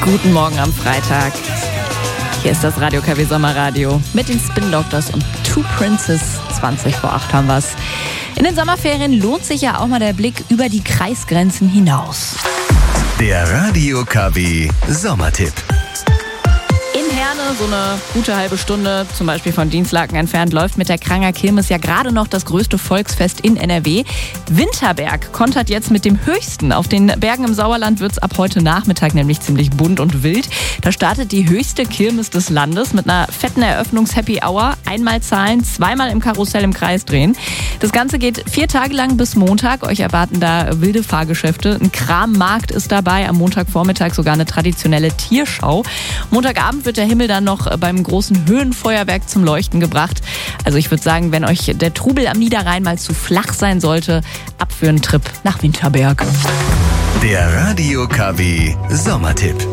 Guten Morgen am Freitag. Hier ist das Radio KW Sommerradio mit den Spin Doctors und Two Princes. 20 vor 8 haben wir's. In den Sommerferien lohnt sich ja auch mal der Blick über die Kreisgrenzen hinaus. Der Radio KW Sommertipp. In Herne, so eine gute halbe Stunde, zum Beispiel von Dinslaken entfernt, läuft mit der Kranger Kirmes ja gerade noch das größte Volksfest in NRW. Winterberg kontert jetzt mit dem höchsten. Auf den Bergen im Sauerland wird es ab heute Nachmittag nämlich ziemlich bunt und wild. Da startet die höchste Kirmes des Landes mit einer fetten Eröffnungs-Happy Hour. Einmal zahlen, zweimal im Karussell im Kreis drehen. Das Ganze geht 4 Tage lang bis Montag. Euch erwarten da wilde Fahrgeschäfte. Ein Krammarkt ist dabei. Am Montagvormittag sogar eine traditionelle Tierschau. Montagabend wird der Himmel dann noch beim großen Höhenfeuerwerk zum Leuchten gebracht. Also ich würde sagen, wenn euch der Trubel am Niederrhein mal zu flach sein sollte, ab für einen Trip nach Winterberg. Der Radio KW Sommertipp.